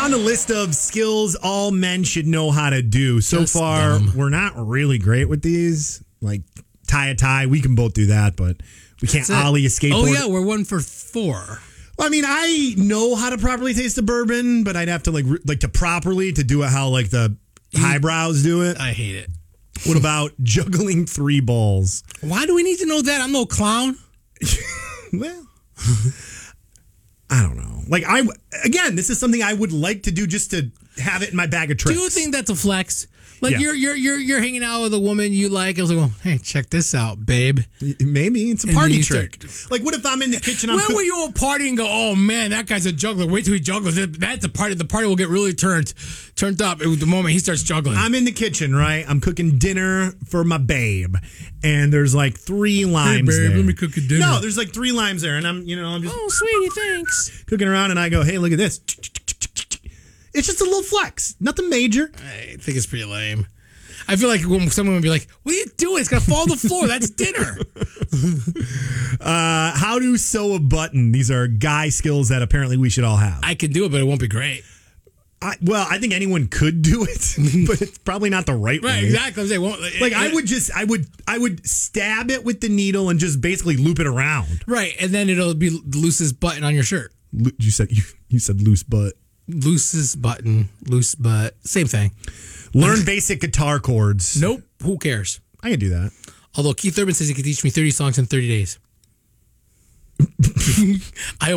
on the list of skills all men should know how to do. So Just far, dumb. we're not really great with these. Like tie a tie, we can both do that, but we can't ollie a skateboard. Oh, yeah, we're 1 for 4. Well, I mean, I know how to properly taste a bourbon, but I'd have to to do it how like the highbrows do it. I hate it. What about juggling 3 balls? Why do we need to know that? I'm no clown. Well, I don't know. This is something I would like to do just to have it in my bag of tricks. Do you think that's a flex? Like Yeah. you're hanging out with a woman you like. I was like, well, hey, check this out, babe. Maybe it's a And then party you trick. Like, what if I'm in the kitchen? When were you all partying and go, oh man, that guy's a juggler. Wait till he juggles. That's a party. The party will get really turned up the moment he starts juggling. I'm in the kitchen, right? I'm cooking dinner for my babe, and there's like 3 limes babe, there. let me cook you dinner. No, there's like 3 limes there, and I'm just Oh, sweetie, thanks. cooking around, and I go, hey, look at this. It's just a little flex, nothing major. I think it's pretty lame. I feel like when someone would be like, what are you doing? It's going to fall on the floor. That's dinner. How to sew a button. These are guy skills that apparently we should all have. I can do it, but it won't be great. I think anyone could do it, but it's probably not the right way. Right, exactly. I'm saying, I would stab it with the needle and just basically loop it around. Right, and then it'll be the loosest button on your shirt. You said loose butt. Loosest button, loose butt, same thing. Learn basic guitar chords. Nope, who cares? I can do that. Although Keith Urban says he could teach me 30 songs in 30 days. I